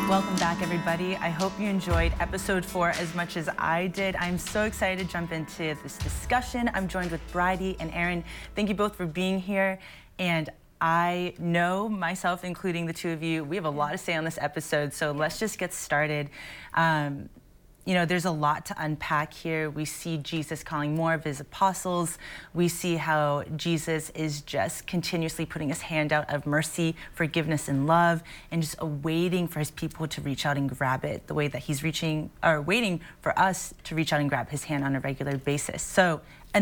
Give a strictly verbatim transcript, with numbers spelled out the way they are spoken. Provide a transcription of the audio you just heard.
Welcome back, everybody. I hope you enjoyed episode four as much as I did. I'm so excited to jump into this discussion. I'm joined with Bridie and Aaron. Thank you both for being here. And I know myself, including the two of you, we have a lot to say on this episode, so let's just get started. Um, You know, there's a lot to unpack here. We see Jesus calling more of his apostles. We see how Jesus is just continuously putting his hand out of mercy, forgiveness, and love, and just awaiting for his people to reach out and grab it the way that he's reaching or waiting for us to reach out and grab his hand on a regular basis. So